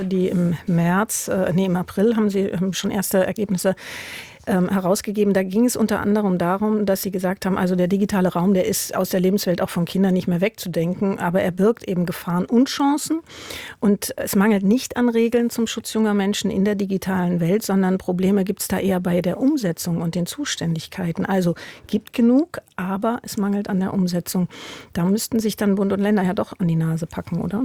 die im im April haben Sie schon erste Ergebnisse herausgegeben. Da ging es unter anderem darum, dass Sie gesagt haben, also der digitale Raum, der ist aus der Lebenswelt auch von Kindern nicht mehr wegzudenken, aber er birgt eben Gefahren und Chancen. Und es mangelt nicht an Regeln zum Schutz junger Menschen in der digitalen Welt, sondern Probleme gibt es da eher bei der Umsetzung und den Zuständigkeiten. Also gibt genug, aber es mangelt an der Umsetzung. Da müssten sich dann Bund und Länder ja doch an die Nase packen, oder?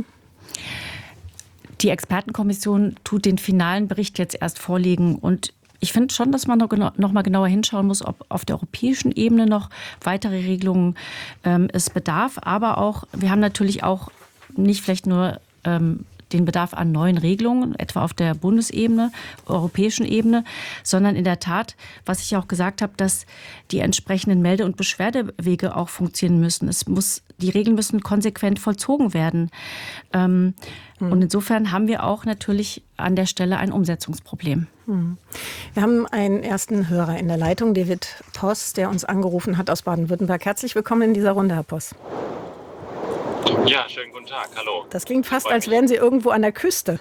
Die Expertenkommission tut den finalen Bericht jetzt erst vorlegen und ich finde schon, dass man noch mal genauer hinschauen muss, ob auf der europäischen Ebene noch weitere Regelungen es bedarf. Aber auch, wir haben natürlich auch nicht vielleicht nur den Bedarf an neuen Regelungen, etwa auf der Bundesebene, europäischen Ebene, sondern in der Tat, was ich auch gesagt habe, dass die entsprechenden Melde- und Beschwerdewege auch funktionieren müssen. Die Regeln müssen konsequent vollzogen werden. Und insofern haben wir auch natürlich an der Stelle ein Umsetzungsproblem. Wir haben einen ersten Hörer in der Leitung, David Poss, der uns angerufen hat aus Baden-Württemberg. Herzlich willkommen in dieser Runde, Herr Poss. Ja, schönen guten Tag, hallo. Das klingt fast, als wären Sie irgendwo an der Küste.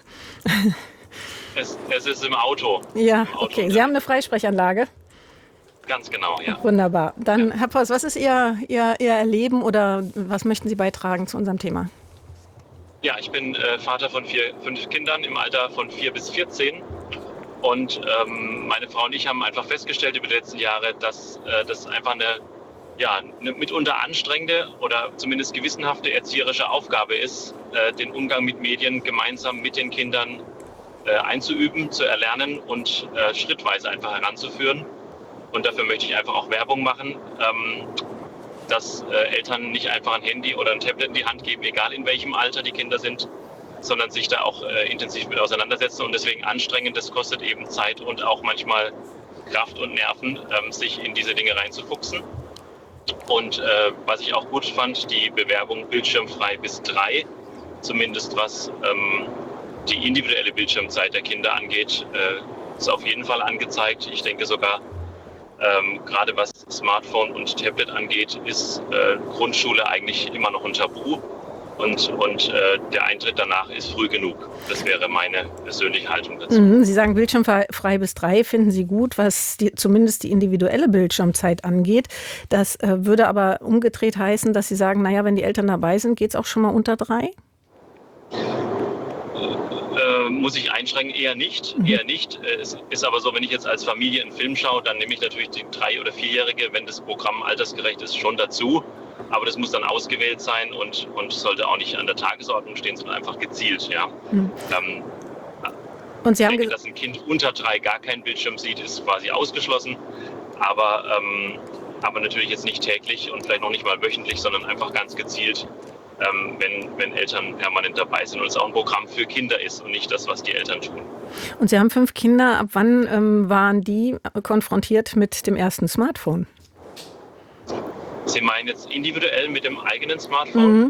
Es ist im Auto. Ja, okay. Sie haben eine Freisprechanlage? Ganz genau, ja. Wunderbar. Dann, Herr Poss, was ist Ihr Erleben oder was möchten Sie beitragen zu unserem Thema? Ja, ich bin Vater von 5 Kindern im Alter von 4 bis 14. Und meine Frau und ich haben einfach festgestellt über die letzten Jahre, dass das einfach eine mitunter anstrengende oder zumindest gewissenhafte erzieherische Aufgabe ist, den Umgang mit Medien gemeinsam mit den Kindern einzuüben, zu erlernen und schrittweise einfach heranzuführen. Und dafür möchte ich einfach auch Werbung machen, dass Eltern nicht einfach ein Handy oder ein Tablet in die Hand geben, egal in welchem Alter die Kinder sind, sondern sich da auch intensiv mit auseinandersetzen. Und deswegen anstrengend, das kostet eben Zeit und auch manchmal Kraft und Nerven, sich in diese Dinge reinzufuchsen. Und was ich auch gut fand, die Bewerbung bildschirmfrei bis 3, zumindest was die individuelle Bildschirmzeit der Kinder angeht, ist auf jeden Fall angezeigt. Ich denke sogar, gerade was Smartphone und Tablet angeht, ist Grundschule eigentlich immer noch ein Tabu. Und der Eintritt danach ist früh genug. Das wäre meine persönliche Haltung dazu. Sie sagen bildschirmfrei bis 3 finden Sie gut, was zumindest die individuelle Bildschirmzeit angeht. Das würde aber umgedreht heißen, dass Sie sagen, naja, wenn die Eltern dabei sind, geht es auch schon mal unter 3? Muss ich einschränken? Eher nicht. Es ist aber so, wenn ich jetzt als Familie einen Film schaue, dann nehme ich natürlich die 3- oder 4-Jährige, wenn das Programm altersgerecht ist, schon dazu. Aber das muss dann ausgewählt sein und sollte auch nicht an der Tagesordnung stehen, sondern einfach gezielt. Ja. Und Sie haben ich denke, dass ein Kind unter 3 gar keinen Bildschirm sieht, ist quasi ausgeschlossen. Aber natürlich jetzt nicht täglich und vielleicht noch nicht mal wöchentlich, sondern einfach ganz gezielt, wenn Eltern permanent dabei sind und es auch ein Programm für Kinder ist und nicht das, was die Eltern tun. Und Sie haben 5 Kinder. Ab wann waren die konfrontiert mit dem ersten Smartphone? Sie meinen jetzt individuell mit dem eigenen Smartphone?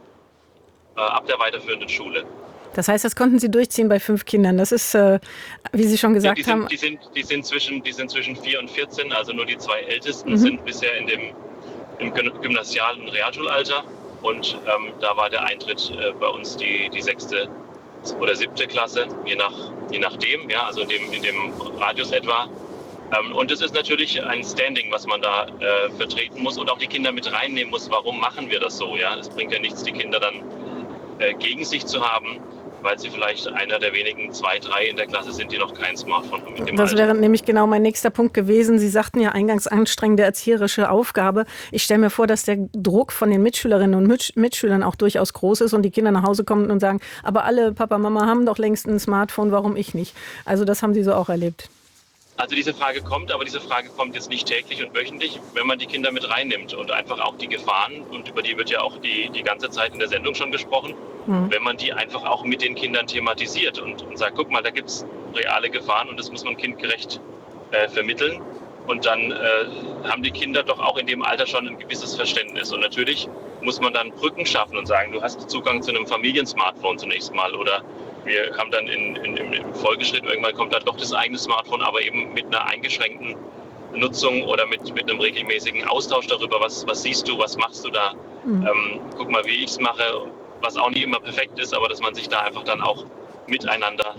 Ab der weiterführenden Schule. Das heißt, das konnten Sie durchziehen bei 5 Kindern. Das ist, wie Sie schon gesagt haben... Die sind zwischen 4 und 14, also nur die 2 Ältesten sind bisher im Gymnasial- und Realschulalter. Und da war der Eintritt bei uns die 6. oder 7. Klasse, je nachdem, ja, also in dem Radius etwa. Und es ist natürlich ein Standing, was man da vertreten muss und auch die Kinder mit reinnehmen muss. Warum machen wir das so? Ja, es bringt ja nichts, die Kinder dann gegen sich zu haben, weil sie vielleicht einer der wenigen 2, 3 in der Klasse sind, die noch kein Smartphone haben. Das wäre nämlich genau mein nächster Punkt gewesen. Sie sagten ja eingangs anstrengende erzieherische Aufgabe. Ich stelle mir vor, dass der Druck von den Mitschülerinnen und Mitschülern auch durchaus groß ist und die Kinder nach Hause kommen und sagen, aber alle Papa, Mama haben doch längst ein Smartphone, warum ich nicht? Also das haben Sie so auch erlebt. Also diese Frage kommt, aber diese Frage kommt jetzt nicht täglich und wöchentlich, wenn man die Kinder mit reinnimmt und einfach auch die Gefahren, und über die wird ja auch die ganze Zeit in der Sendung schon gesprochen, wenn man die einfach auch mit den Kindern thematisiert und sagt, guck mal, da gibt es reale Gefahren und das muss man kindgerecht vermitteln. Und dann haben die Kinder doch auch in dem Alter schon ein gewisses Verständnis. Und natürlich muss man dann Brücken schaffen und sagen, du hast Zugang zu einem Familiensmartphone zunächst mal, oder wir haben dann im Folgeschritt, irgendwann kommt dann doch das eigene Smartphone, aber eben mit einer eingeschränkten Nutzung oder mit einem regelmäßigen Austausch darüber, was siehst du, was machst du da, guck mal, wie ich es mache, was auch nicht immer perfekt ist, aber dass man sich da einfach dann auch miteinander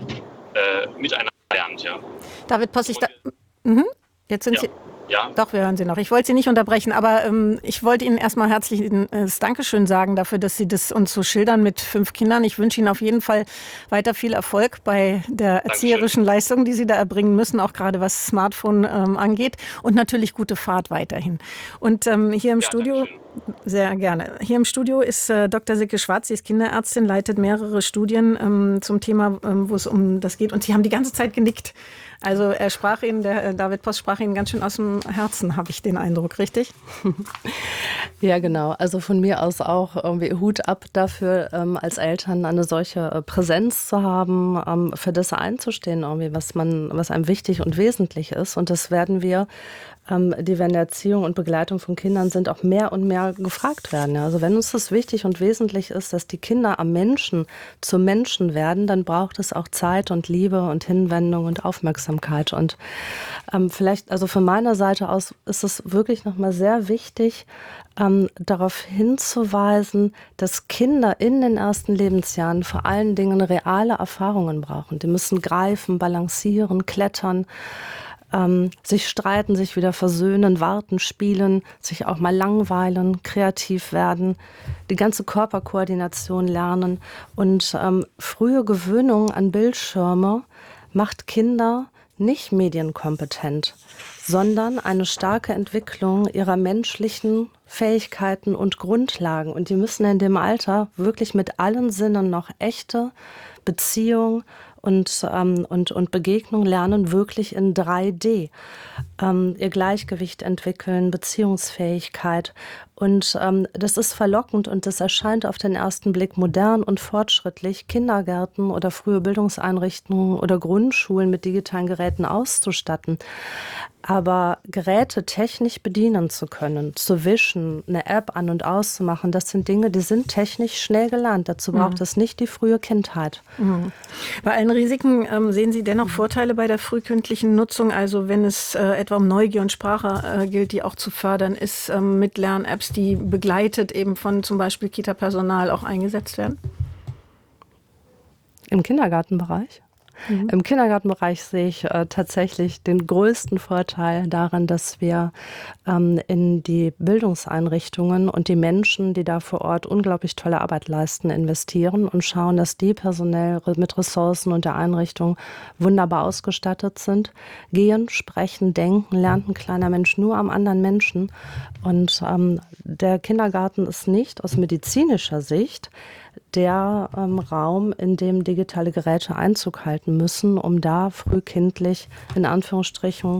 lernt. Ja. David Poss, jetzt sind Ja. Sie... Ja, Doch, wir hören Sie noch. Ich wollte Sie nicht unterbrechen, aber ich wollte Ihnen erstmal herzliches Dankeschön sagen dafür, dass Sie das uns so schildern mit 5 Kindern. Ich wünsche Ihnen auf jeden Fall weiter viel Erfolg bei der erzieherischen Leistung, die Sie da erbringen müssen, auch gerade was Smartphone angeht, und natürlich gute Fahrt weiterhin. Und hier im Studio... Dankeschön. Sehr gerne. Hier im Studio ist Dr. Silke Schwarz, sie ist Kinderärztin, leitet mehrere Studien zum Thema, wo es um das geht. Und Sie haben die ganze Zeit genickt. Also er sprach Ihnen, der David Poss sprach Ihnen ganz schön aus dem Herzen, habe ich den Eindruck, richtig? Ja, genau. Also von mir aus auch irgendwie Hut ab dafür, als Eltern eine solche Präsenz zu haben, für das einzustehen, irgendwie, was einem wichtig und wesentlich ist. Und das werden wir, die wir in der Erziehung und Begleitung von Kindern sind, auch mehr und mehr gefragt werden. Ja. Also wenn uns das wichtig und wesentlich ist, dass die Kinder am Menschen zu Menschen werden, dann braucht es auch Zeit und Liebe und Hinwendung und Aufmerksamkeit. Und vielleicht, also von meiner Seite aus ist es wirklich nochmal sehr wichtig, darauf hinzuweisen, dass Kinder in den ersten Lebensjahren vor allen Dingen reale Erfahrungen brauchen. Die müssen greifen, balancieren, klettern, sich streiten, sich wieder versöhnen, warten, spielen, sich auch mal langweilen, kreativ werden, die ganze Körperkoordination lernen. Und frühe Gewöhnung an Bildschirme macht Kinder nicht medienkompetent, sondern eine starke Entwicklung ihrer menschlichen Fähigkeiten und Grundlagen. Und die müssen in dem Alter wirklich mit allen Sinnen noch echte Beziehung und Begegnung lernen, wirklich in 3D. Ihr Gleichgewicht entwickeln, Beziehungsfähigkeit. Und das ist verlockend und das erscheint auf den ersten Blick modern und fortschrittlich, Kindergärten oder frühe Bildungseinrichtungen oder Grundschulen mit digitalen Geräten auszustatten. Aber Geräte technisch bedienen zu können, zu wischen, eine App an- und auszumachen, das sind Dinge, die sind technisch schnell gelernt. Dazu braucht es nicht die frühe Kindheit. Bei allen Risiken sehen Sie dennoch Vorteile bei der frühkindlichen Nutzung, also wenn es etwa um Neugier und Sprache gilt, die auch zu fördern ist, mit Lern-Apps, die begleitet eben von zum Beispiel Kita-Personal auch eingesetzt werden? Im Kindergartenbereich? Im Kindergartenbereich sehe ich tatsächlich den größten Vorteil darin, dass wir in die Bildungseinrichtungen und die Menschen, die da vor Ort unglaublich tolle Arbeit leisten, investieren und schauen, dass die personell mit Ressourcen und der Einrichtung wunderbar ausgestattet sind. Gehen, sprechen, denken, lernt ein kleiner Mensch nur am anderen Menschen. Und der Kindergarten ist nicht aus medizinischer Sicht der Raum, in dem digitale Geräte Einzug halten müssen, um da frühkindlich in Anführungsstrichen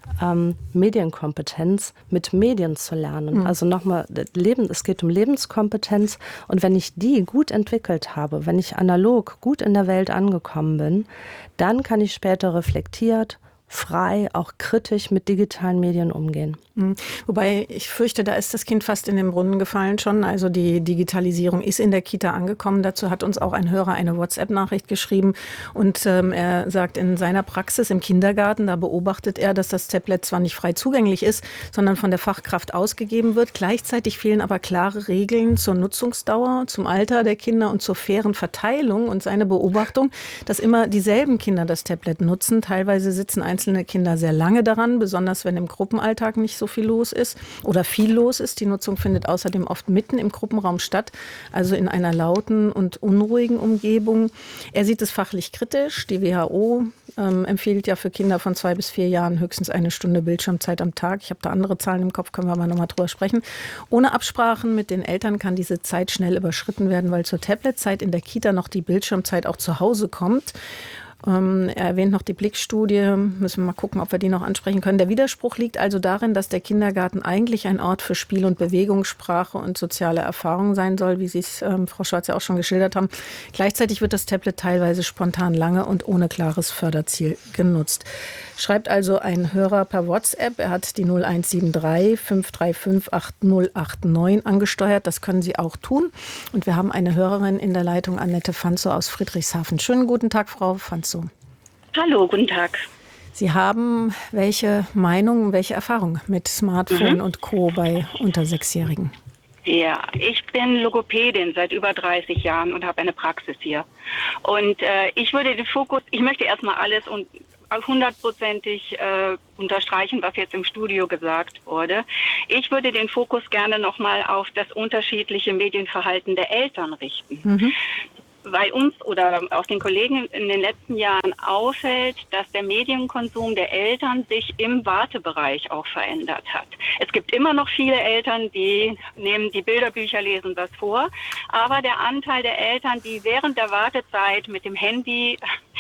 Medienkompetenz mit Medien zu lernen. Also nochmal, es geht um Lebenskompetenz und wenn ich die gut entwickelt habe, wenn ich analog gut in der Welt angekommen bin, dann kann ich später reflektiert, frei, auch kritisch mit digitalen Medien umgehen. Wobei ich fürchte, da ist das Kind fast in den Brunnen gefallen schon. Also die Digitalisierung ist in der Kita angekommen. Dazu hat uns auch ein Hörer eine WhatsApp-Nachricht geschrieben. Und er sagt, in seiner Praxis im Kindergarten, da beobachtet er, dass das Tablet zwar nicht frei zugänglich ist, sondern von der Fachkraft ausgegeben wird. Gleichzeitig fehlen aber klare Regeln zur Nutzungsdauer, zum Alter der Kinder und zur fairen Verteilung. Und seine Beobachtung, dass immer dieselben Kinder das Tablet nutzen. Teilweise sitzen einzelne Kinder sehr lange daran, besonders wenn im Gruppenalltag nicht so viel los ist oder viel los ist. Die Nutzung findet außerdem oft mitten im Gruppenraum statt, also in einer lauten und unruhigen Umgebung. Er sieht es fachlich kritisch. Die WHO empfiehlt ja für Kinder von 2 bis 4 Jahren höchstens 1 Stunde Bildschirmzeit am Tag. Ich habe da andere Zahlen im Kopf, können wir aber nochmal drüber sprechen. Ohne Absprachen mit den Eltern kann diese Zeit schnell überschritten werden, weil zur Tabletzeit in der Kita noch die Bildschirmzeit auch zu Hause kommt. Er erwähnt noch die Blick-Studie, müssen wir mal gucken, ob wir die noch ansprechen können. Der Widerspruch liegt also darin, dass der Kindergarten eigentlich ein Ort für Spiel und Bewegung, Sprache und soziale Erfahrung sein soll, wie Sie es, Frau Schwarz, ja auch schon geschildert haben. Gleichzeitig wird das Tablet teilweise spontan lange und ohne klares Förderziel genutzt. Schreibt also ein Hörer per WhatsApp, er hat die 0173 535 8089 angesteuert, das können Sie auch tun. Und wir haben eine Hörerin in der Leitung, Annette Fanzo aus Friedrichshafen. Schönen guten Tag, Frau Fanzo. Hallo, guten Tag. Sie haben welche Meinung, welche Erfahrung mit Smartphone und Co. bei unter 6-Jährigen? Ja, ich bin Logopädin seit über 30 Jahren und habe eine Praxis hier. Und ich möchte erstmal alles und 100%ig unterstreichen, was jetzt im Studio gesagt wurde. Ich würde den Fokus gerne nochmal auf das unterschiedliche Medienverhalten der Eltern richten. Mhm. Weil uns oder auch den Kollegen in den letzten Jahren auffällt, dass der Medienkonsum der Eltern sich im Wartebereich auch verändert hat. Es gibt immer noch viele Eltern, die nehmen die Bilderbücher, lesen das vor, aber der Anteil der Eltern, die während der Wartezeit mit dem Handy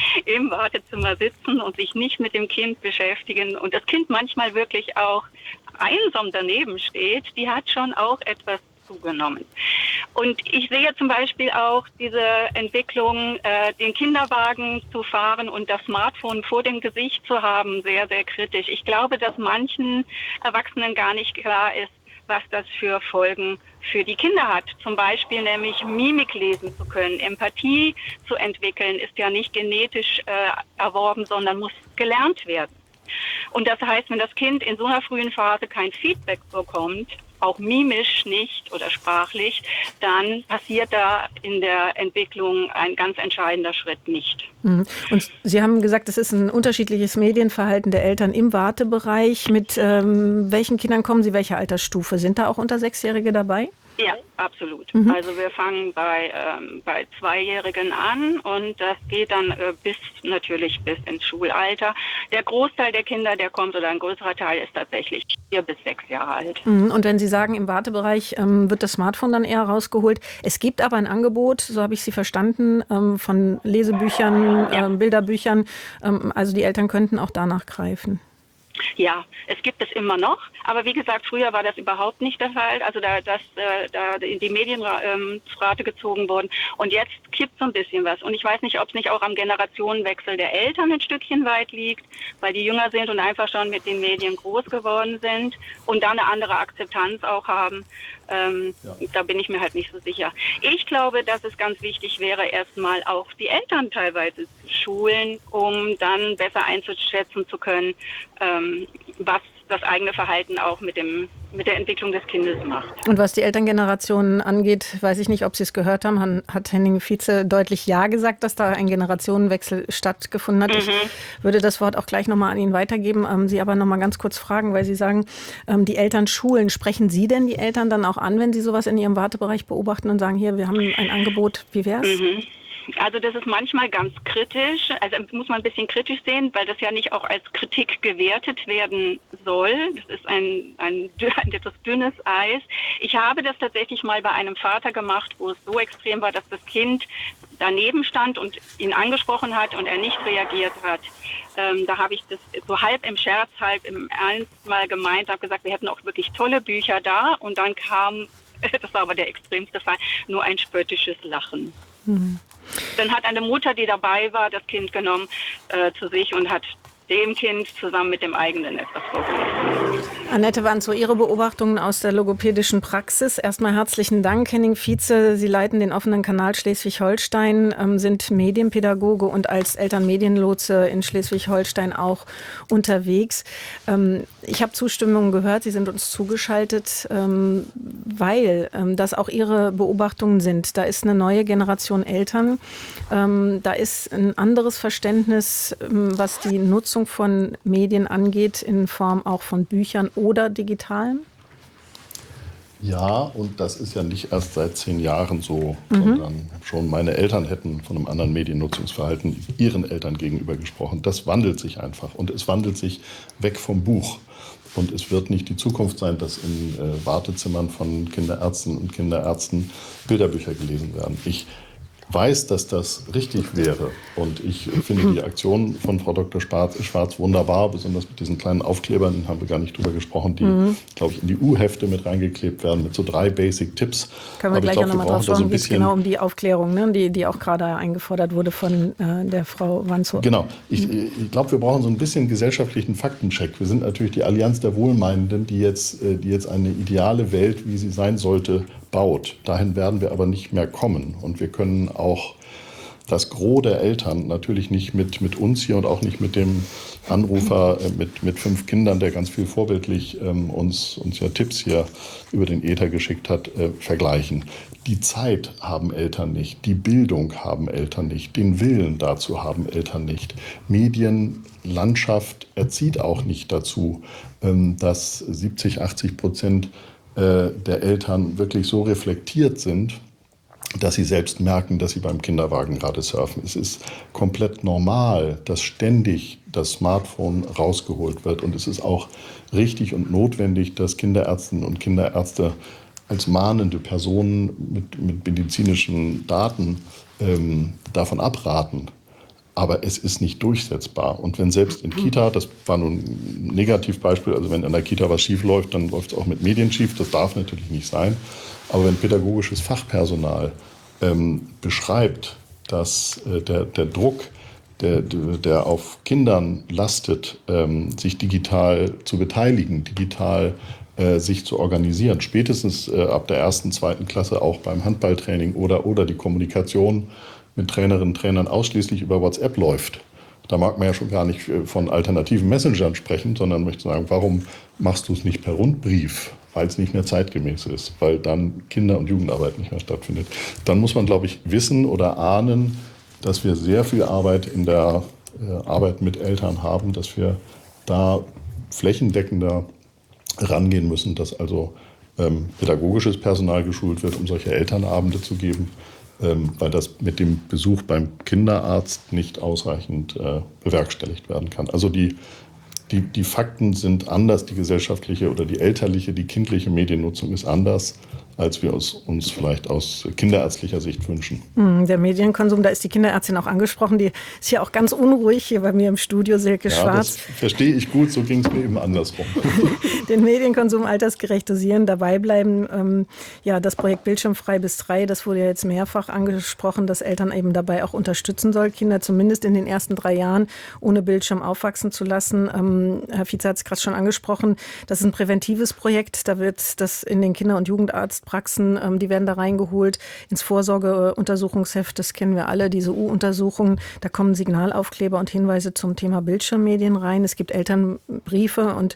im Wartezimmer sitzen und sich nicht mit dem Kind beschäftigen und das Kind manchmal wirklich auch einsam daneben steht, die hat schon auch etwas zugenommen. Und ich sehe zum Beispiel auch diese Entwicklung, den Kinderwagen zu fahren und das Smartphone vor dem Gesicht zu haben, sehr, sehr kritisch. Ich glaube, dass manchen Erwachsenen gar nicht klar ist, was das für Folgen für die Kinder hat. Zum Beispiel nämlich Mimik lesen zu können. Empathie zu entwickeln ist ja nicht genetisch erworben, sondern muss gelernt werden. Und das heißt, wenn das Kind in so einer frühen Phase kein Feedback bekommt, auch mimisch nicht oder sprachlich, dann passiert da in der Entwicklung ein ganz entscheidender Schritt nicht. Und Sie haben gesagt, es ist ein unterschiedliches Medienverhalten der Eltern im Wartebereich. Mit welchen Kindern kommen Sie, welche Altersstufe? Sind da auch unter 6-Jährige dabei? Ja, absolut. Also wir fangen bei 2-Jährigen an und das geht dann natürlich bis ins Schulalter. Der Großteil der Kinder, der kommt, oder ein größerer Teil, ist tatsächlich 4 bis 6 Jahre alt. Und wenn Sie sagen, im Wartebereich wird das Smartphone dann eher rausgeholt. Es gibt aber ein Angebot, so habe ich Sie verstanden, von Lesebüchern, Bilderbüchern. Also die Eltern könnten auch danach greifen. Ja, es gibt es immer noch, aber wie gesagt, früher war das überhaupt nicht der Fall, also da in die Medienrate gezogen worden und jetzt kippt so ein bisschen was und ich weiß nicht, ob es nicht auch am Generationenwechsel der Eltern ein Stückchen weit liegt, weil die jünger sind und einfach schon mit den Medien groß geworden sind und da eine andere Akzeptanz auch haben. Da bin ich mir halt nicht so sicher. Ich glaube, dass es ganz wichtig wäre, erstmal auch die Eltern teilweise zu schulen, um dann besser einzuschätzen zu können, was das eigene Verhalten auch mit der Entwicklung des Kindes macht. Und was die Elterngenerationen angeht, weiß ich nicht, ob Sie es gehört haben, hat Henning Vize deutlich Ja gesagt, dass da ein Generationenwechsel stattgefunden hat. Ich würde das Wort auch gleich nochmal an ihn weitergeben, Sie aber nochmal ganz kurz fragen, weil Sie sagen, die Eltern schulen. Sprechen Sie denn die Eltern dann auch an, wenn Sie sowas in Ihrem Wartebereich beobachten und sagen, hier, wir haben ein Angebot, wie wär's? Also das ist manchmal ganz kritisch, also muss man ein bisschen kritisch sehen, weil das ja nicht auch als Kritik gewertet werden soll. Das ist ein etwas dünnes Eis. Ich habe das tatsächlich mal bei einem Vater gemacht, wo es so extrem war, dass das Kind daneben stand und ihn angesprochen hat und er nicht reagiert hat. Da habe ich das so halb im Scherz, halb im Ernst mal gemeint, habe gesagt, wir hätten auch wirklich tolle Bücher da und dann kam, das war aber der extremste Fall, nur ein spöttisches Lachen. Dann hat eine Mutter, die dabei war, das Kind genommen zu sich und hat dem Kind zusammen mit dem eigenen etwas vorgelesen. Annette Wanzow, Ihre Beobachtungen aus der logopädischen Praxis. Erstmal herzlichen Dank, Henning Vize. Sie leiten den offenen Kanal Schleswig-Holstein, sind Medienpädagoge und als Elternmedienlotse in Schleswig-Holstein auch unterwegs. Ich habe Zustimmungen gehört, Sie sind uns zugeschaltet, weil das auch Ihre Beobachtungen sind. Da ist eine neue Generation Eltern, da ist ein anderes Verständnis, was die Nutzung von Medien angeht, in Form auch von Büchern oder Digitalen? Ja, und das ist ja nicht erst seit 10 Jahren so, sondern schon meine Eltern hätten von einem anderen Mediennutzungsverhalten ihren Eltern gegenüber gesprochen. Das wandelt sich einfach und es wandelt sich weg vom Buch. Und es wird nicht die Zukunft sein, dass in Wartezimmern von Kinderärztinnen und Kinderärzten Bilderbücher gelesen werden. Ich weiß, dass das richtig wäre. Und ich finde die Aktion von Frau Dr. Schwarz wunderbar, besonders mit diesen kleinen Aufklebern, haben wir gar nicht drüber gesprochen, die, glaube ich, in die U-Hefte mit reingeklebt werden, mit so 3 Basic-Tipps. Können wir gleich auch nochmal drauf schauen, wie es genau um die Aufklärung, ne, die auch gerade eingefordert wurde von der Frau Wanzow. Genau. Ich glaube, wir brauchen so ein bisschen gesellschaftlichen Faktencheck. Wir sind natürlich die Allianz der Wohlmeinenden, die jetzt eine ideale Welt, wie sie sein sollte, baut. Dahin werden wir aber nicht mehr kommen. Und wir können auch das Gros der Eltern natürlich nicht mit uns hier und auch nicht mit dem Anrufer mit 5 Kindern, der ganz viel vorbildlich uns ja Tipps hier über den Äther geschickt hat, vergleichen. Die Zeit haben Eltern nicht, die Bildung haben Eltern nicht, den Willen dazu haben Eltern nicht. Medienlandschaft erzieht auch nicht dazu, dass 70-80% der Eltern wirklich so reflektiert sind, dass sie selbst merken, dass sie beim Kinderwagen gerade surfen. Es ist komplett normal, dass ständig das Smartphone rausgeholt wird. Und es ist auch richtig und notwendig, dass Kinderärztinnen und Kinderärzte als mahnende Personen mit medizinischen Daten davon abraten. Aber es ist nicht durchsetzbar. Und wenn selbst in Kita, das war nun ein Negativbeispiel, also wenn in der Kita was schief läuft, dann läuft es auch mit Medien schief. Das darf natürlich nicht sein. Aber wenn pädagogisches Fachpersonal beschreibt, dass der Druck, der auf Kindern lastet, sich digital zu beteiligen, digital sich zu organisieren, spätestens ab der 1., 2. Klasse auch beim Handballtraining oder die Kommunikation mit Trainerinnen und Trainern ausschließlich über WhatsApp läuft. Da mag man ja schon gar nicht von alternativen Messengern sprechen, sondern möchte sagen, warum machst du es nicht per Rundbrief? Weil es nicht mehr zeitgemäß ist, weil dann Kinder- und Jugendarbeit nicht mehr stattfindet. Dann muss man, glaube ich, wissen oder ahnen, dass wir sehr viel Arbeit in der Arbeit mit Eltern haben, dass wir da flächendeckender rangehen müssen, dass also pädagogisches Personal geschult wird, um solche Elternabende zu geben, weil das mit dem Besuch beim Kinderarzt nicht ausreichend bewerkstelligt werden kann. Also die Fakten sind anders, die gesellschaftliche oder die elterliche, die kindliche Mediennutzung ist anders, als wir uns vielleicht aus kinderärztlicher Sicht wünschen. Der Medienkonsum, da ist die Kinderärztin auch angesprochen, die ist ja auch ganz unruhig hier bei mir im Studio, Silke Schwarz. Das verstehe ich gut, so ging es mir eben andersrum. Den Medienkonsum altersgerecht dosieren, dabei bleiben. Das Projekt Bildschirmfrei bis 3, das wurde ja jetzt mehrfach angesprochen, dass Eltern eben dabei auch unterstützen soll, Kinder zumindest in den ersten 3 Jahren ohne Bildschirm aufwachsen zu lassen. Herr Vize hat es gerade schon angesprochen, das ist ein präventives Projekt, da wird das in den Kinder- und Jugendarztpraxen, die werden da reingeholt, ins Vorsorgeuntersuchungsheft, das kennen wir alle, diese U-Untersuchungen, da kommen Signalaufkleber und Hinweise zum Thema Bildschirmmedien rein, es gibt Elternbriefe und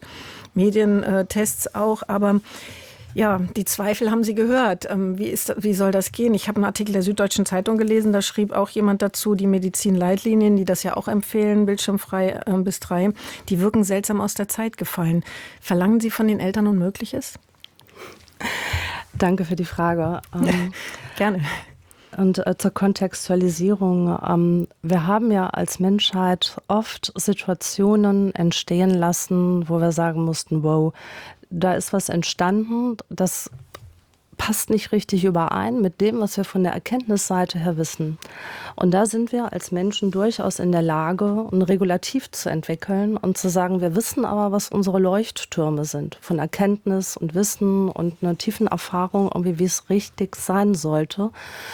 Medientests auch, aber ja, die Zweifel haben Sie gehört. Wie soll das gehen? Ich habe einen Artikel der Süddeutschen Zeitung gelesen, da schrieb auch jemand dazu, die Medizinleitlinien, die das ja auch empfehlen, bildschirmfrei bis 3, die wirken seltsam aus der Zeit gefallen. Verlangen Sie von den Eltern Unmögliches? Danke für die Frage. Gerne. Und zur Kontextualisierung. Wir haben ja als Menschheit oft Situationen entstehen lassen, wo wir sagen mussten, wow, da ist was entstanden, das passt nicht richtig überein mit dem, was wir von der Erkenntnisseite her wissen. Und da sind wir als Menschen durchaus in der Lage, ein Regulativ zu entwickeln und zu sagen, wir wissen aber, was unsere Leuchttürme sind, von Erkenntnis und Wissen und einer tiefen Erfahrung, irgendwie, wie es richtig sein sollte.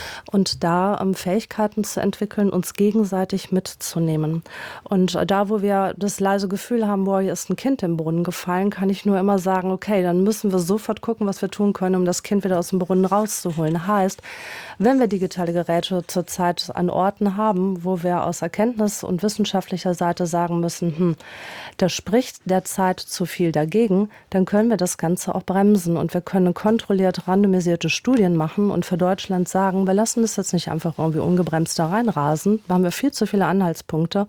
Und da Fähigkeiten zu entwickeln, uns gegenseitig mitzunehmen. Und da, wo wir das leise Gefühl haben, boah, hier ist ein Kind im Brunnen gefallen, kann ich nur immer sagen, okay, dann müssen wir sofort gucken, was wir tun können, um das Kind wieder aus dem Brunnen rauszuholen. Heißt, wenn wir digitale Geräte zurzeit an Orten haben, wo wir aus Erkenntnis- und wissenschaftlicher Seite sagen müssen, da spricht derzeit zu viel dagegen, dann können wir das Ganze auch bremsen und wir können kontrolliert randomisierte Studien machen und für Deutschland sagen, wir lassen das jetzt nicht einfach irgendwie ungebremst da reinrasen, da haben wir viel zu viele Anhaltspunkte,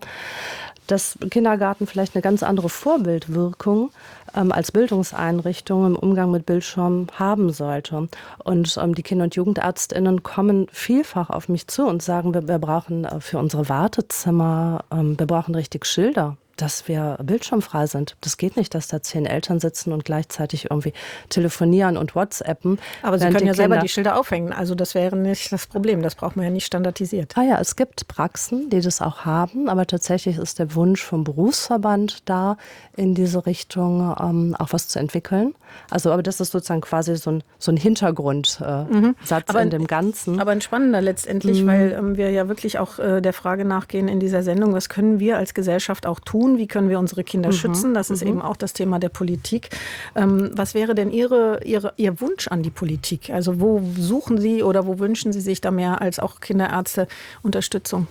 dass Kindergarten vielleicht eine ganz andere Vorbildwirkung als Bildungseinrichtung im Umgang mit Bildschirmen haben sollte. Und die Kinder- und JugendärztInnen kommen vielfach auf mich zu und sagen, wir brauchen für unsere Wartezimmer, wir brauchen richtig Schilder, dass wir bildschirmfrei sind. Das geht nicht, dass da 10 Eltern sitzen und gleichzeitig irgendwie telefonieren und WhatsAppen. Aber Sie können ja selber die Schilder aufhängen. Also das wäre nicht das Problem. Das braucht man ja nicht standardisiert. Ja, es gibt Praxen, die das auch haben. Aber tatsächlich ist der Wunsch vom Berufsverband da, in diese Richtung auch was zu entwickeln. Also, aber das ist sozusagen quasi so ein Hintergrundsatz in dem Ganzen. Aber ein spannender letztendlich, weil wir ja wirklich auch der Frage nachgehen in dieser Sendung, was können wir als Gesellschaft auch tun, tun? Wie können wir unsere Kinder schützen? Das ist eben auch das Thema der Politik. Was wäre denn Ihr Wunsch an die Politik? Also wo suchen Sie oder wo wünschen Sie sich da mehr als auch Kinderärzte Unterstützung?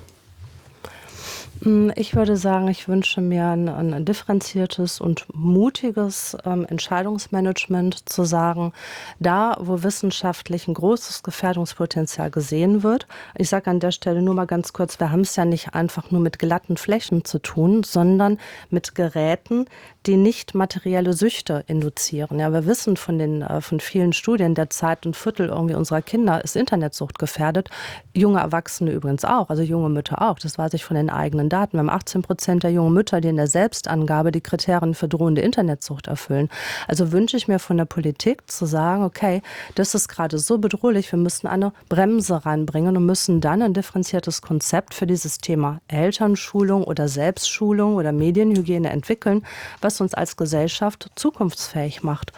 Ich würde sagen, ich wünsche mir ein differenziertes und mutiges Entscheidungsmanagement, zu sagen, da, wo wissenschaftlich ein großes Gefährdungspotenzial gesehen wird. Ich sage an der Stelle nur mal ganz kurz, wir haben es ja nicht einfach nur mit glatten Flächen zu tun, sondern mit Geräten, die nicht materielle Süchte induzieren. Ja, wir wissen von vielen Studien, der Zeit ein Viertel irgendwie unserer Kinder ist Internetsucht gefährdet. Junge Erwachsene übrigens auch, also junge Mütter auch. Das weiß ich von den eigenen Daten. Wir haben 18% der jungen Mütter, die in der Selbstangabe die Kriterien für drohende Internetsucht erfüllen. Also wünsche ich mir von der Politik zu sagen, okay, das ist gerade so bedrohlich, wir müssen eine Bremse reinbringen und müssen dann ein differenziertes Konzept für dieses Thema Elternschulung oder Selbstschulung oder Medienhygiene entwickeln, was uns als Gesellschaft zukunftsfähig macht.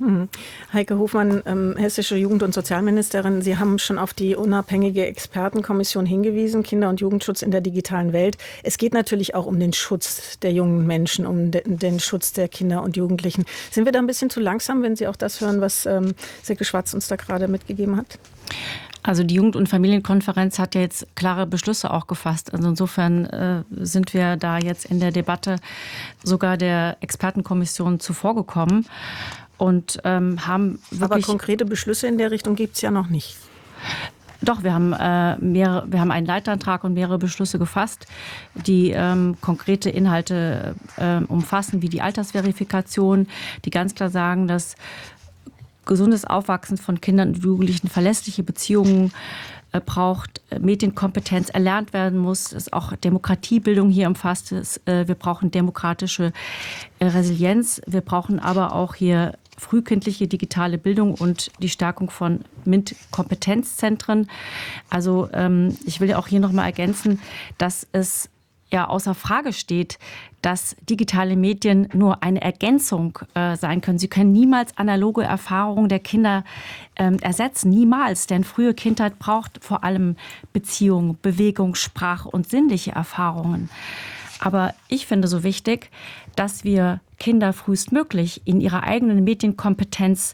Heike Hofmann, hessische Jugend- und Sozialministerin, Sie haben schon auf die unabhängige Expertenkommission hingewiesen, Kinder- und Jugendschutz in der digitalen Welt. Es geht natürlich auch um den Schutz der jungen Menschen, um den Schutz der Kinder und Jugendlichen. Sind wir da ein bisschen zu langsam, wenn Sie auch das hören, was Silke Schwarz uns da gerade mitgegeben hat? Also die Jugend- und Familienkonferenz hat ja jetzt klare Beschlüsse auch gefasst. Also insofern sind wir da jetzt in der Debatte sogar der Expertenkommission zuvorgekommen. Und haben wirklich. Aber konkrete Beschlüsse in der Richtung gibt es ja noch nicht. Doch, wir haben einen Leitantrag und mehrere Beschlüsse gefasst, die konkrete Inhalte umfassen, wie die Altersverifikation, die ganz klar sagen, dass gesundes Aufwachsen von Kindern und Jugendlichen verlässliche Beziehungen braucht, Medienkompetenz erlernt werden muss, dass auch Demokratiebildung hier umfasst ist. Wir brauchen demokratische Resilienz. Wir brauchen aber auch hier frühkindliche digitale Bildung und die Stärkung von MINT-Kompetenzzentren. Also ich will ja auch hier noch mal ergänzen, dass es ja außer Frage steht, dass digitale Medien nur eine Ergänzung sein können. Sie können niemals analoge Erfahrungen der Kinder ersetzen. Niemals. Denn frühe Kindheit braucht vor allem Beziehung, Bewegung, Sprache und sinnliche Erfahrungen. Aber ich finde so wichtig, dass wir Kinder frühestmöglich in ihrer eigenen Medienkompetenz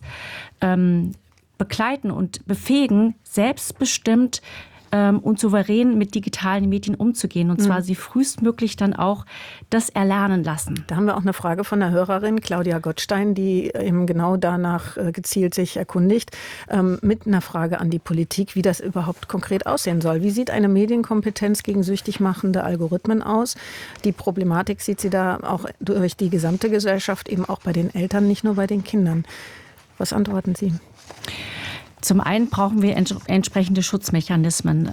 begleiten und befähigen, selbstbestimmt und souverän mit digitalen Medien umzugehen. Und zwar sie frühestmöglich dann auch das erlernen lassen. Da haben wir auch eine Frage von der Hörerin, Claudia Gottstein, die eben genau danach gezielt sich erkundigt, mit einer Frage an die Politik, wie das überhaupt konkret aussehen soll. Wie sieht eine Medienkompetenz gegen süchtig machende Algorithmen aus? Die Problematik sieht sie da auch durch die gesamte Gesellschaft, eben auch bei den Eltern, nicht nur bei den Kindern. Was antworten Sie? Zum einen brauchen wir entsprechende Schutzmechanismen.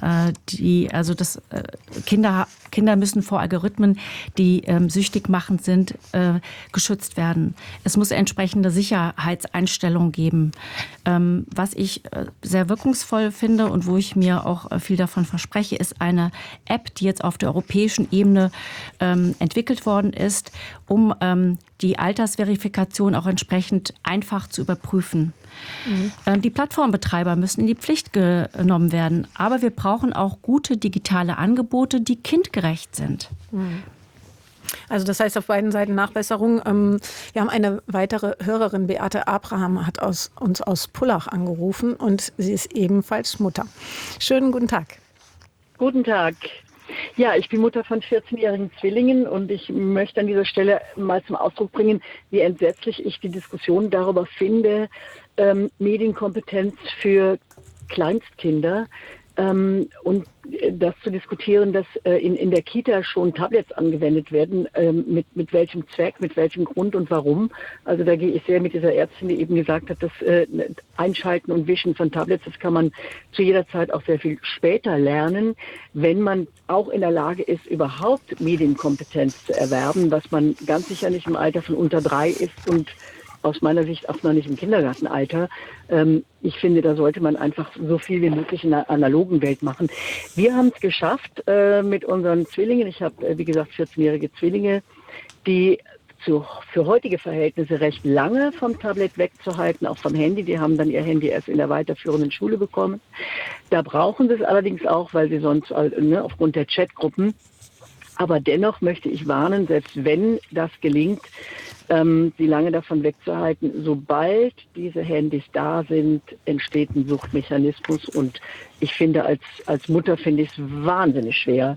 Kinder müssen vor Algorithmen, die süchtig machend sind, geschützt werden. Es muss entsprechende Sicherheitseinstellungen geben. Was ich sehr wirkungsvoll finde und wo ich mir auch viel davon verspreche, ist eine App, die jetzt auf der europäischen Ebene entwickelt worden ist, um die Altersverifikation auch entsprechend einfach zu überprüfen. Die Plattformbetreiber müssen in die Pflicht genommen werden. Aber wir brauchen auch gute digitale Angebote, die kindgerecht sind. Also das heißt auf beiden Seiten Nachbesserung. Wir haben eine weitere Hörerin, Beate Abraham, hat uns aus Pullach angerufen und sie ist ebenfalls Mutter. Schönen guten Tag. Guten Tag. Ja, ich bin Mutter von 14-jährigen Zwillingen und ich möchte an dieser Stelle mal zum Ausdruck bringen, wie entsetzlich ich die Diskussion darüber finde, Medienkompetenz für Kleinstkinder und das zu diskutieren, dass in der Kita schon Tablets angewendet werden, mit welchem Zweck, mit welchem Grund und warum. Also da gehe ich sehr mit dieser Ärztin, die eben gesagt hat, das Einschalten und Wischen von Tablets, das kann man zu jeder Zeit auch sehr viel später lernen, wenn man auch in der Lage ist, überhaupt Medienkompetenz zu erwerben, was man ganz sicher nicht im Alter von unter 3 ist und aus meiner Sicht auch noch nicht im Kindergartenalter. Ich finde, da sollte man einfach so viel wie möglich in der analogen Welt machen. Wir haben es geschafft mit unseren Zwillingen. Ich habe, wie gesagt, 14-jährige Zwillinge, die für heutige Verhältnisse recht lange vom Tablet wegzuhalten, auch vom Handy. Die haben dann ihr Handy erst in der weiterführenden Schule bekommen. Da brauchen sie es allerdings auch, weil sie sonst aufgrund der Chatgruppen Aber dennoch möchte ich warnen, selbst wenn das gelingt, sie lange davon wegzuhalten, sobald diese Handys da sind, entsteht ein Suchtmechanismus. Und ich finde, als Mutter finde ich es wahnsinnig schwer,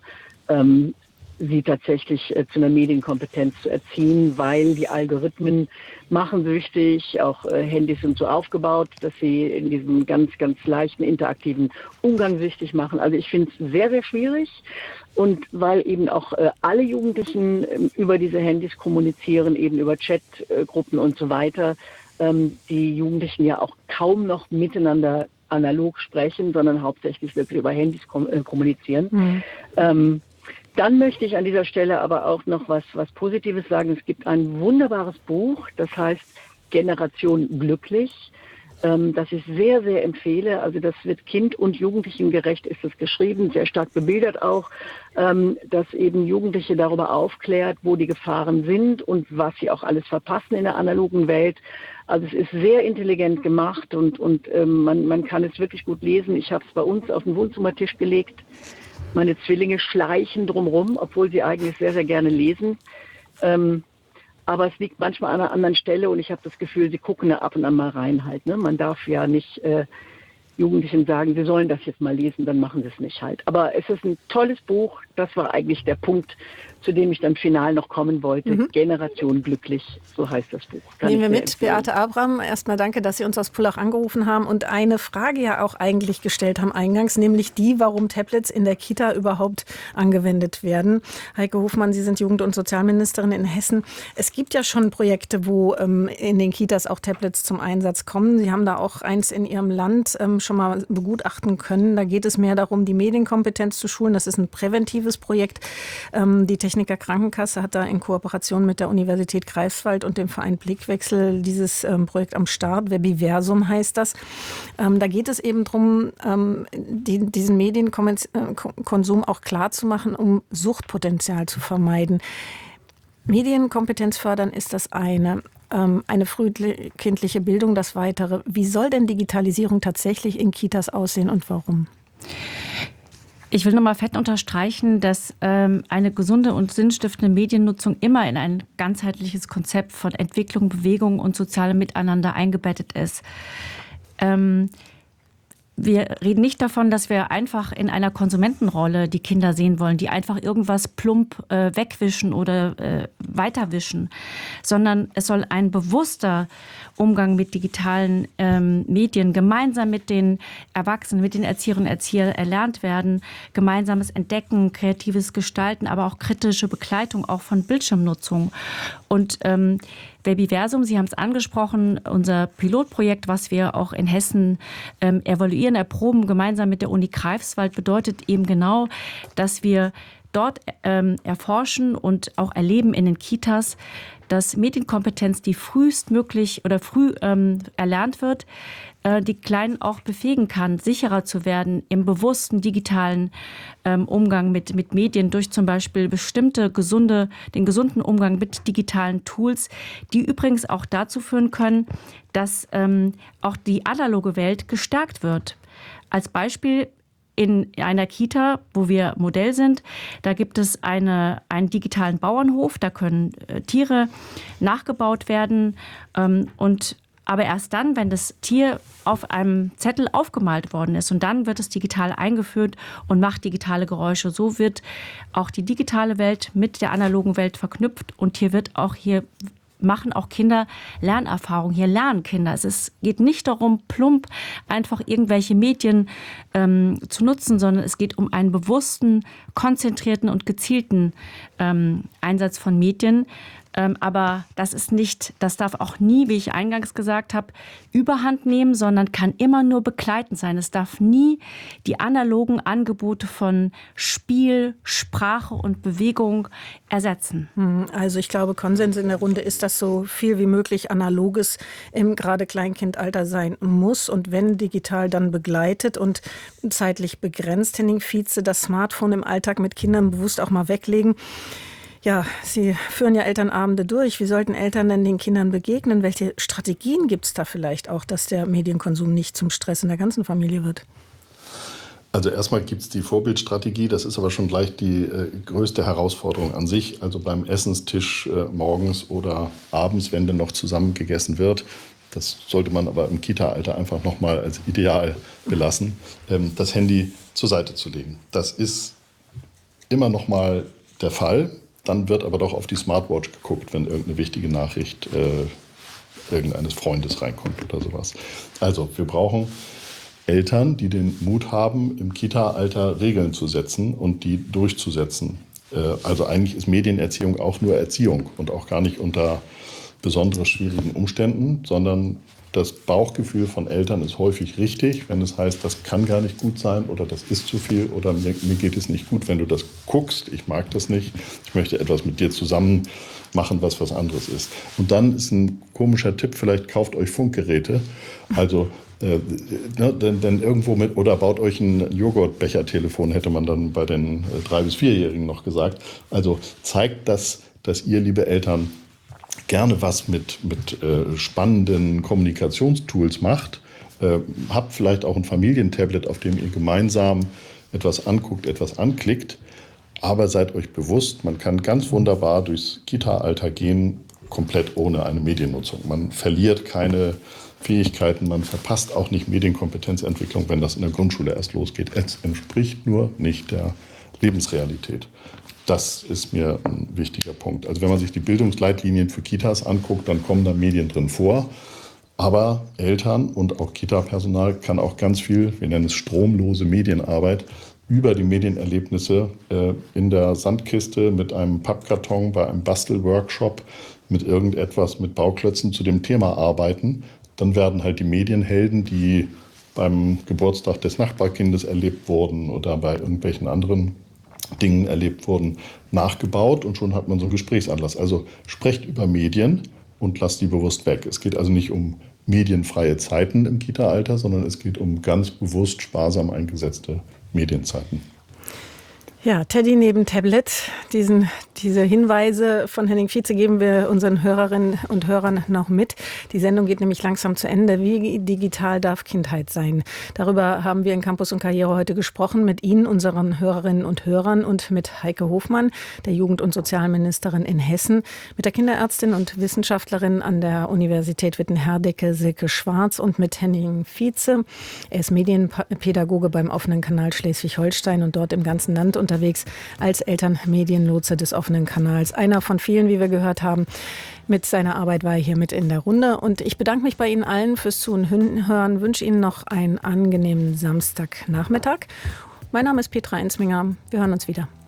sie tatsächlich zu einer Medienkompetenz zu erziehen, weil die Algorithmen machen süchtig, auch Handys sind so aufgebaut, dass sie in diesem ganz, ganz leichten interaktiven Umgang süchtig machen. Also ich finde es sehr, sehr schwierig. Und weil eben auch alle Jugendlichen über diese Handys kommunizieren, eben über Chatgruppen und so weiter, die Jugendlichen ja auch kaum noch miteinander analog sprechen, sondern hauptsächlich wirklich über Handys kommunizieren. Dann möchte ich an dieser Stelle aber auch noch was Positives sagen. Es gibt ein wunderbares Buch, das heißt Generation glücklich, das ich sehr, sehr empfehle. Also das wird Kind- und Jugendlichengerecht ist es geschrieben, sehr stark bebildert auch, dass eben Jugendliche darüber aufklärt, wo die Gefahren sind und was sie auch alles verpassen in der analogen Welt. Also es ist sehr intelligent gemacht und man kann es wirklich gut lesen. Ich habe es bei uns auf den Wohnzimmertisch gelegt. Meine Zwillinge schleichen drumherum, obwohl sie eigentlich sehr, sehr gerne lesen. Aber es liegt manchmal an einer anderen Stelle und ich habe das Gefühl, sie gucken da ab und an mal rein halt. Ne? Man darf ja nicht Jugendlichen sagen, sie sollen das jetzt mal lesen, dann machen sie es nicht halt. Aber es ist ein tolles Buch. Das war eigentlich der Punkt, zu dem ich dann final noch kommen wollte. Generation glücklich, so heißt das Buch. Nehmen wir mit, Beate Abraham. Erstmal danke, dass Sie uns aus Pullach angerufen haben und eine Frage ja auch eigentlich gestellt haben eingangs, nämlich die, warum Tablets in der Kita überhaupt angewendet werden. Heike Hofmann, Sie sind Jugend- und Sozialministerin in Hessen. Es gibt ja schon Projekte, wo in den Kitas auch Tablets zum Einsatz kommen. Sie haben da auch eins in Ihrem Land schon mal begutachten können. Da geht es mehr darum, die Medienkompetenz zu schulen. Das ist ein präventives Projekt. Die Techniker Krankenkasse hat da in Kooperation mit der Universität Greifswald und dem Verein Blickwechsel dieses Projekt am Start. Webiversum heißt das. Da geht es eben darum, diesen Medienkonsum auch klar zu machen, um Suchtpotenzial zu vermeiden. Medienkompetenz fördern ist das eine frühkindliche Bildung das weitere. Wie soll denn Digitalisierung tatsächlich in Kitas aussehen und warum? Ich will nochmal fett unterstreichen, dass eine gesunde und sinnstiftende Mediennutzung immer in ein ganzheitliches Konzept von Entwicklung, Bewegung und sozialem Miteinander eingebettet ist. Wir reden nicht davon, dass wir einfach in einer Konsumentenrolle die Kinder sehen wollen, die einfach irgendwas plump wegwischen oder weiterwischen, sondern es soll ein bewusster Umgang mit digitalen Medien gemeinsam mit den Erwachsenen, mit den Erzieherinnen und Erziehern erlernt werden, gemeinsames Entdecken, kreatives Gestalten, aber auch kritische Begleitung auch von Bildschirmnutzung. Und Webiversum, Sie haben es angesprochen, unser Pilotprojekt, was wir auch in Hessen evaluieren, erproben, gemeinsam mit der Uni Greifswald, bedeutet eben genau, dass wir dort erforschen und auch erleben in den Kitas, dass Medienkompetenz, die frühestmöglich oder früh erlernt wird, die Kleinen auch befähigen kann, sicherer zu werden im bewussten digitalen Umgang mit Medien durch zum Beispiel den gesunden Umgang mit digitalen Tools, die übrigens auch dazu führen können, dass auch die analoge Welt gestärkt wird. Als Beispiel in einer Kita, wo wir Modell sind, da gibt es einen digitalen Bauernhof, da können Tiere nachgebaut werden aber erst dann, wenn das Tier auf einem Zettel aufgemalt worden ist und dann wird es digital eingeführt und macht digitale Geräusche. So wird auch die digitale Welt mit der analogen Welt verknüpft und hier machen auch Kinder Lernerfahrung. Hier lernen Kinder. Es geht nicht darum, plump einfach irgendwelche Medien zu nutzen, sondern es geht um einen bewussten, konzentrierten und gezielten Einsatz von Medien. Aber das darf auch nie, wie ich eingangs gesagt habe, Überhand nehmen, sondern kann immer nur begleitend sein. Es darf nie die analogen Angebote von Spiel, Sprache und Bewegung ersetzen. Also ich glaube, Konsens in der Runde ist, dass so viel wie möglich Analoges im gerade Kleinkindalter sein muss und wenn digital dann begleitet und zeitlich begrenzt. Henning Vietze, das Smartphone im Alltag mit Kindern bewusst auch mal weglegen. Ja, Sie führen ja Elternabende durch. Wie sollten Eltern denn den Kindern begegnen? Welche Strategien gibt es da vielleicht auch, dass der Medienkonsum nicht zum Stress in der ganzen Familie wird? Also erstmal gibt es die Vorbildstrategie, das ist aber schon gleich die größte Herausforderung an sich. Also beim Essenstisch morgens oder abends, wenn denn noch zusammen gegessen wird, das sollte man aber im Kita-Alter einfach nochmal als Ideal belassen, das Handy zur Seite zu legen. Das ist immer nochmal der Fall. Dann wird aber doch auf die Smartwatch geguckt, wenn irgendeine wichtige Nachricht irgendeines Freundes reinkommt oder sowas. Also wir brauchen Eltern, die den Mut haben, im Kita-Alter Regeln zu setzen und die durchzusetzen. Also eigentlich ist Medienerziehung auch nur Erziehung und auch gar nicht unter besonders schwierigen Umständen, sondern das Bauchgefühl von Eltern ist häufig richtig, wenn es heißt, das kann gar nicht gut sein oder das ist zu viel oder mir geht es nicht gut, wenn du das guckst, ich mag das nicht, ich möchte etwas mit dir zusammen machen, was anderes ist. Und dann ist ein komischer Tipp, vielleicht kauft euch Funkgeräte, also denn irgendwo mit, oder baut euch ein Joghurtbechertelefon, hätte man dann bei den 3- bis 4-Jährigen noch gesagt. Also zeigt das, dass ihr, liebe Eltern, gerne was mit spannenden Kommunikationstools macht. Habt vielleicht auch ein Familientablet, auf dem ihr gemeinsam etwas anguckt, etwas anklickt. Aber seid euch bewusst, man kann ganz wunderbar durchs Kita-Alter gehen, komplett ohne eine Mediennutzung. Man verliert keine Fähigkeiten, man verpasst auch nicht Medienkompetenzentwicklung, wenn das in der Grundschule erst losgeht. Es entspricht nur nicht der Lebensrealität. Das ist mir ein wichtiger Punkt. Also wenn man sich die Bildungsleitlinien für Kitas anguckt, dann kommen da Medien drin vor. Aber Eltern und auch Kita-Personal kann auch ganz viel, wir nennen es stromlose Medienarbeit, über die Medienerlebnisse in der Sandkiste mit einem Pappkarton bei einem Bastelworkshop mit irgendetwas, mit Bauklötzen zu dem Thema arbeiten. Dann werden halt die Medienhelden, die beim Geburtstag des Nachbarkindes erlebt wurden oder bei irgendwelchen anderen Dingen erlebt wurden, nachgebaut und schon hat man so einen Gesprächsanlass. Also sprecht über Medien und lasst die bewusst weg. Es geht also nicht um medienfreie Zeiten im Kita-Alter, sondern es geht um ganz bewusst sparsam eingesetzte Medienzeiten. Ja, Teddy neben Tablet. Diese Hinweise von Henning Vize geben wir unseren Hörerinnen und Hörern noch mit. Die Sendung geht nämlich langsam zu Ende. Wie digital darf Kindheit sein? Darüber haben wir in Campus und Karriere heute gesprochen mit Ihnen, unseren Hörerinnen und Hörern, und mit Heike Hofmann, der Jugend- und Sozialministerin in Hessen, mit der Kinderärztin und Wissenschaftlerin an der Universität Witten-Herdecke, Silke Schwarz, und mit Henning Vize. Er ist Medienpädagoge beim Offenen Kanal Schleswig-Holstein und dort im ganzen Land unterwegs als Elternmedienlotse des Offenen Kanals. Einer von vielen, wie wir gehört haben. Mit seiner Arbeit war er hier mit in der Runde. Und ich bedanke mich bei Ihnen allen fürs Zuhören, wünsche Ihnen noch einen angenehmen Samstagnachmittag. Mein Name ist Petra Ensminger. Wir hören uns wieder.